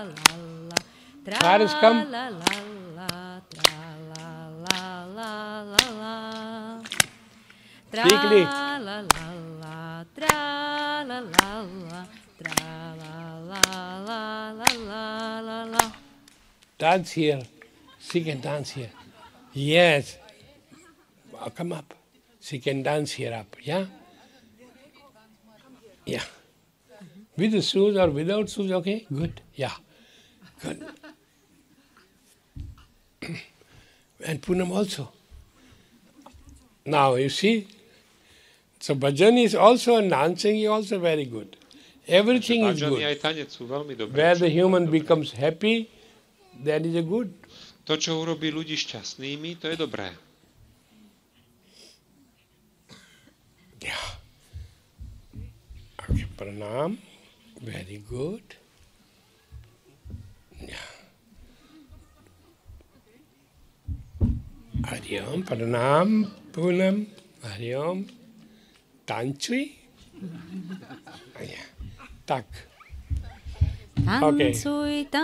Cyrus, come. Quickly. Dance here. She can dance here. Yes. Come up. She can dance here up. Yeah? Yeah. With the shoes or without shoes, okay? Good. Yeah. Good. And Poonam also. Now, you see, so bhajan is also, and dancing is also very good. Everything is Bhajan aj good. tanec sú veľmi dobré. Where the Všetko human je dobré. becomes happy, that is a good. To, čo urobí ľudí šťastnými, to je dobré. Yeah. Okay, pranam. Very good. Yeah. Hari Om, pranam, Poonam, Hari Om. Tanchui? Yeah. Tak. Okay.